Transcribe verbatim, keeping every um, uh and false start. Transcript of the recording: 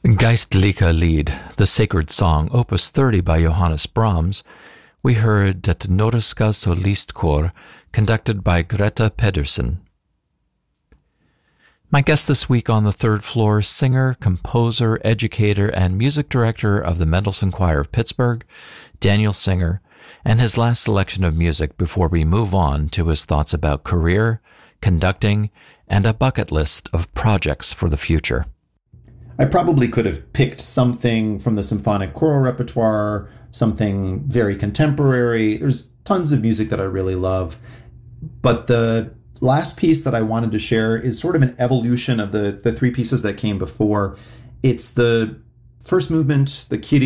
Geistlicher Lied, the sacred song, opus thirty by Johannes Brahms, we heard Det Nordiska Solistkor, conducted by Greta Pedersen. My guest this week on the third floor, singer, composer, educator, and music director of the Mendelssohn Choir of Pittsburgh, Daniel Singer, and his last selection of music before we move on to his thoughts about career, conducting, and a bucket list of projects for the future. I probably could have picked something from the symphonic choral repertoire, something very contemporary. There's tons of music that I really love. But the last piece that I wanted to share is sort of an evolution of the, the three pieces that came before. It's the first movement, the Kyrie